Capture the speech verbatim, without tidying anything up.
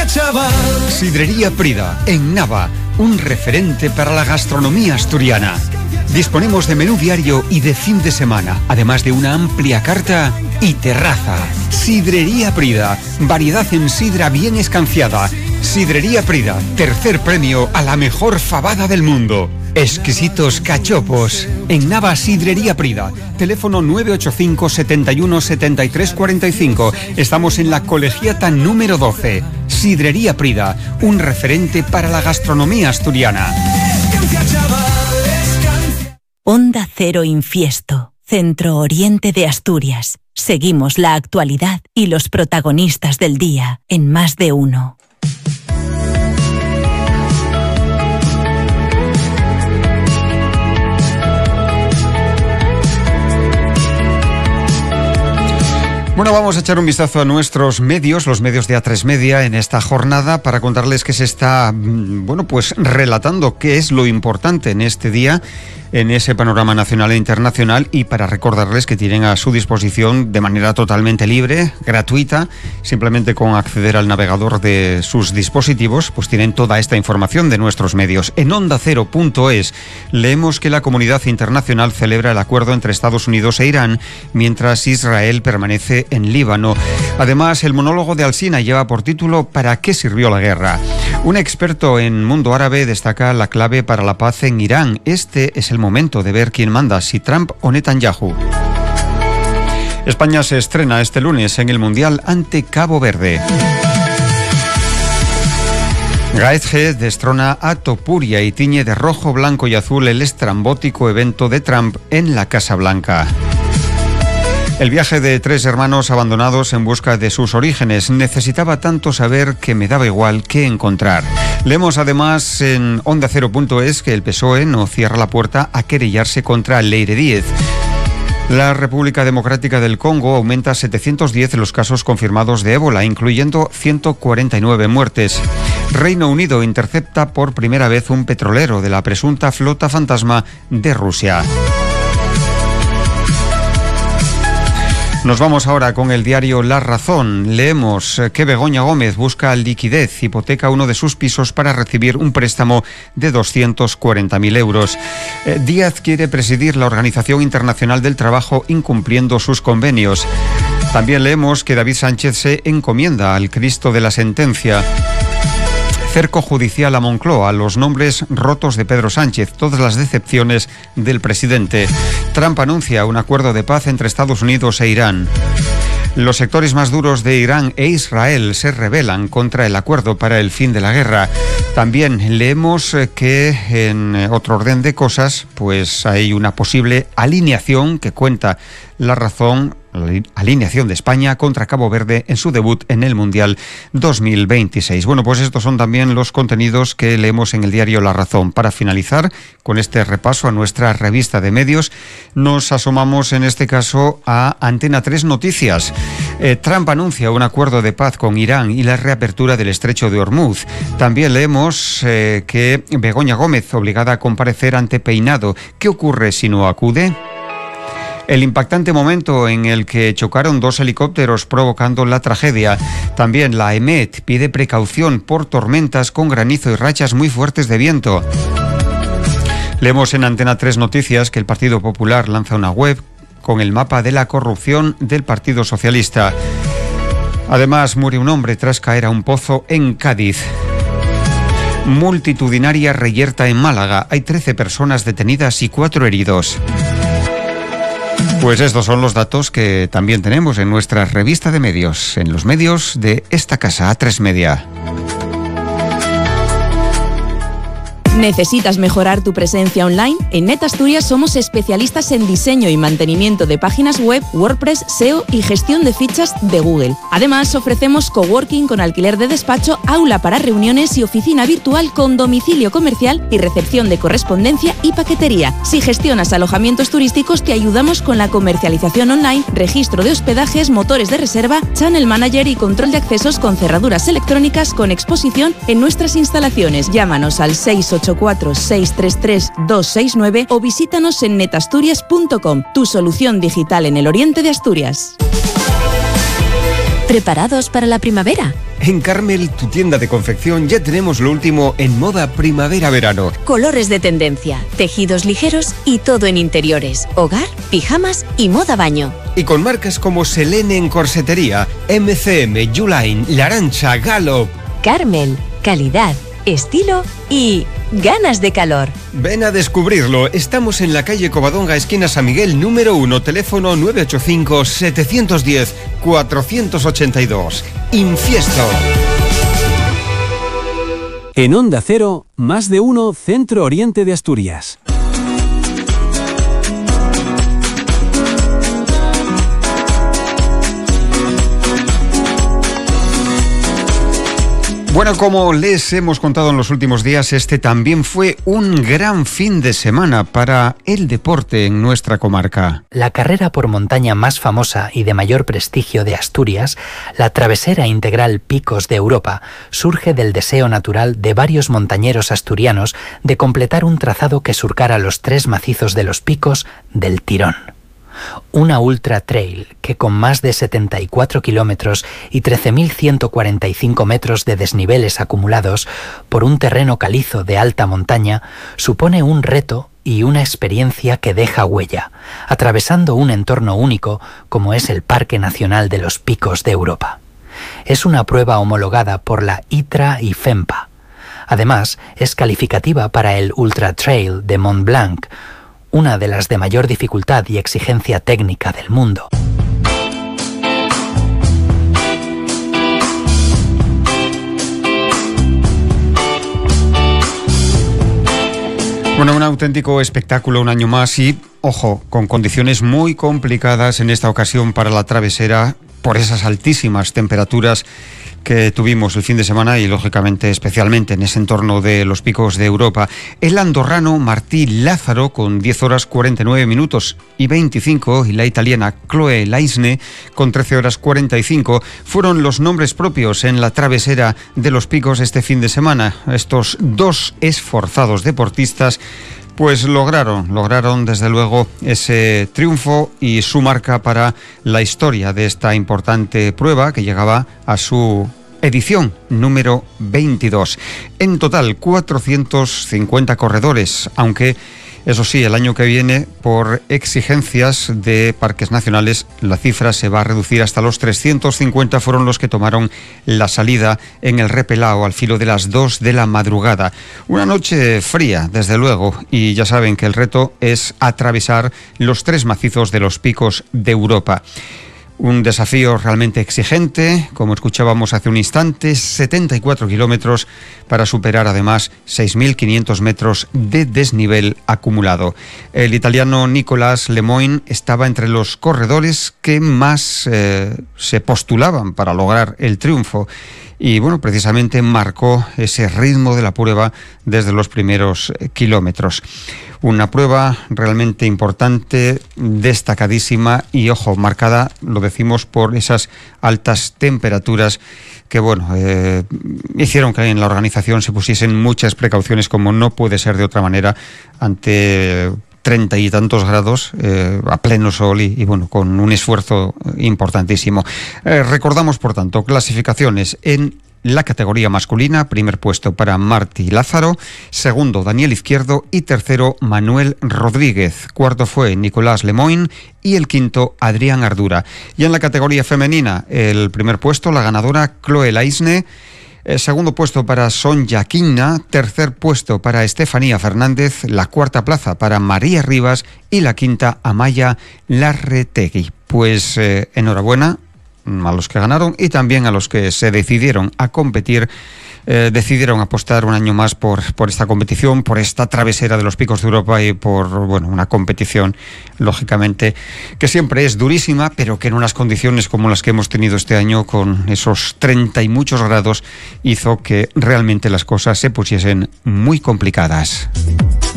chaval. Sidrería Prida, en Nava, un referente para la gastronomía asturiana. Disponemos de menú diario y de fin de semana, además de una amplia carta y terraza. Sidrería Prida, variedad en sidra bien escanciada. Sidrería Prida, tercer premio a la mejor fabada del mundo. Exquisitos cachopos. En Nava, Sidrería Prida. Teléfono nueve ocho cinco, setenta y uno, setenta y tres cuarenta y cinco. Estamos en la Colegiata número doce. Sidrería Prida, un referente para la gastronomía asturiana. Onda Cero Infiesto, Centro Oriente de Asturias. Seguimos la actualidad y los protagonistas del día en Más de Uno. Bueno, vamos a echar un vistazo a nuestros medios, los medios de A tres Media, en esta jornada para contarles que se está, bueno, pues relatando qué es lo importante en este día, en ese panorama nacional e internacional, y para recordarles que tienen a su disposición de manera totalmente libre, gratuita, simplemente con acceder al navegador de sus dispositivos, pues tienen toda esta información de nuestros medios. En onda cero punto es leemos que la comunidad internacional celebra el acuerdo entre Estados Unidos e Irán, mientras Israel permanece en Líbano. Además, el monólogo de Alsina lleva por título ¿Para qué sirvió la guerra? Un experto en mundo árabe destaca la clave para la paz en Irán. Este es el momento de ver quién manda, si Trump o Netanyahu. España se estrena este lunes en el Mundial ante Cabo Verde. Gaez G destrona a Topuria y tiñe de rojo, blanco y azul el estrambótico evento de Trump en la Casa Blanca. El viaje de tres hermanos abandonados en busca de sus orígenes. Necesitaba tanto saber que me daba igual qué encontrar. Leemos además en onda cero punto es que el P S O E no cierra la puerta a querellarse contra Leire Díez. La República Democrática del Congo aumenta a setecientos diez los casos confirmados de ébola, incluyendo ciento cuarenta y nueve muertes. Reino Unido intercepta por primera vez un petrolero de la presunta flota fantasma de Rusia. Nos vamos ahora con el diario La Razón. Leemos que Begoña Gómez busca liquidez, hipoteca uno de sus pisos para recibir un préstamo de doscientos cuarenta mil euros. Eh, Díaz quiere presidir la Organización Internacional del Trabajo incumpliendo sus convenios. También leemos que David Sánchez se encomienda al Cristo de la sentencia. Cerco judicial a Moncloa, los nombres rotos de Pedro Sánchez, todas las decepciones del presidente. Trump anuncia un acuerdo de paz entre Estados Unidos e Irán. Los sectores más duros de Irán e Israel se rebelan contra el acuerdo para el fin de la guerra. También leemos que en otro orden de cosas, pues hay una posible alineación que cuenta La Razón, la alineación de España contra Cabo Verde en su debut en el Mundial dos mil veintiséis. Bueno, pues estos son también los contenidos que leemos en el diario La Razón. Para finalizar con este repaso a nuestra revista de medios, nos asomamos en este caso a Antena tres Noticias. Eh, Trump anuncia un acuerdo de paz con Irán y la reapertura del estrecho de Hormuz. También leemos eh, que Begoña Gómez obligada a comparecer ante Peinado. ¿Qué ocurre si no acude? El impactante momento en el que chocaron dos helicópteros provocando la tragedia. También la EMET pide precaución por tormentas con granizo y rachas muy fuertes de viento. Leemos en Antena tres Noticias que el Partido Popular lanza una web con el mapa de la corrupción del Partido Socialista. Además, muere un hombre tras caer a un pozo en Cádiz. Multitudinaria reyerta en Málaga. Hay trece personas detenidas y cuatro heridos. Pues estos son los datos que también tenemos en nuestra revista de medios, en los medios de esta casa, A tres Media. ¿Necesitas mejorar tu presencia online? En NetAsturias somos especialistas en diseño y mantenimiento de páginas web, WordPress, S E O y gestión de fichas de Google. Además, ofrecemos coworking con alquiler de despacho, aula para reuniones y oficina virtual con domicilio comercial y recepción de correspondencia y paquetería. Si gestionas alojamientos turísticos, te ayudamos con la comercialización online, registro de hospedajes, motores de reserva, channel manager y control de accesos con cerraduras electrónicas con exposición en nuestras instalaciones. Llámanos al seis ocho cuatro, seis tres tres, dos seis nueve o visítanos en netasturias punto com, tu solución digital en el oriente de Asturias. ¿Preparados para la primavera? En Carmel, tu tienda de confección, ya tenemos lo último en moda primavera-verano. Colores de tendencia, tejidos ligeros y todo en interiores, hogar, pijamas y moda baño. Y con marcas como Selene en corsetería, M C M, Uline, La Arancha, Gallop. Carmel, calidad, estilo y ganas de calor. Ven a descubrirlo. Estamos en la calle Covadonga, esquina San Miguel, número uno, teléfono nueve ocho cinco, siete uno cero, cuatro ocho dos. Infiesto. En Onda Cero, más de uno, Centro Oriente de Asturias. Bueno, como les hemos contado en los últimos días, este también fue un gran fin de semana para el deporte en nuestra comarca. La carrera por montaña más famosa y de mayor prestigio de Asturias, la Travesera Integral Picos de Europa, surge del deseo natural de varios montañeros asturianos de completar un trazado que surcara los tres macizos de los picos del tirón. Una ultra trail que con más de setenta y cuatro kilómetros y trece mil ciento cuarenta y cinco metros de desniveles acumulados por un terreno calizo de alta montaña supone un reto y una experiencia que deja huella, atravesando un entorno único como es el Parque Nacional de los Picos de Europa. Es una prueba homologada por la I T R A y FEMPA. Además, es calificativa para el Ultra Trail de Mont Blanc, una de las de mayor dificultad y exigencia técnica del mundo. Bueno, un auténtico espectáculo un año más y, ojo, con condiciones muy complicadas en esta ocasión para la travesera por esas altísimas temperaturas que tuvimos el fin de semana y, lógicamente, especialmente en ese entorno de los Picos de Europa. El andorrano Martí Lázaro con diez horas cuarenta y nueve minutos y veinticinco y la italiana Chloe Laisne con trece horas cuarenta y cinco fueron los nombres propios en la travesera de los Picos este fin de semana. Estos dos esforzados deportistas pues lograron, lograron desde luego ese triunfo y su marca para la historia de esta importante prueba que llegaba a su edición número veintidós. En total, cuatrocientos cincuenta corredores, aunque eso sí, el año que viene, por exigencias de parques nacionales, la cifra se va a reducir hasta los trescientos cincuenta. Fueron los que tomaron la salida en el Repelao al filo de las dos de la madrugada. Una noche fría, desde luego, y ya saben que el reto es atravesar los tres macizos de los Picos de Europa. Un desafío realmente exigente, como escuchábamos hace un instante, setenta y cuatro kilómetros para superar además seis mil quinientos metros de desnivel acumulado. El italiano Nicolas Lemoine estaba entre los corredores que más eh, se postulaban para lograr el triunfo. Y bueno, precisamente marcó ese ritmo de la prueba desde los primeros kilómetros. Una prueba realmente importante, destacadísima y, ojo, marcada, lo decimos, por esas altas temperaturas que, bueno, eh, hicieron que en la organización se pusiesen muchas precauciones, como no puede ser de otra manera, ante treinta y tantos grados eh, a pleno sol y, y bueno, con un esfuerzo importantísimo. Eh, recordamos, por tanto, clasificaciones en la categoría masculina: primer puesto para Martí Lázaro, segundo Daniel Izquierdo y tercero Manuel Rodríguez, cuarto fue Nicolás Lemoine y el quinto Adrián Ardura. Y en la categoría femenina, el primer puesto, la ganadora Chloe Laisne, el segundo puesto para Sonja Quinna, tercer puesto para Estefanía Fernández, la cuarta plaza para María Rivas y la quinta Amaya Larretegui. Pues eh, enhorabuena a los que ganaron y también a los que se decidieron a competir, eh, decidieron apostar un año más por, por esta competición, por esta travesera de los Picos de Europa y por, bueno, una competición, lógicamente, que siempre es durísima, pero que en unas condiciones como las que hemos tenido este año, con esos treinta y muchos grados, hizo que realmente las cosas se pusiesen muy complicadas.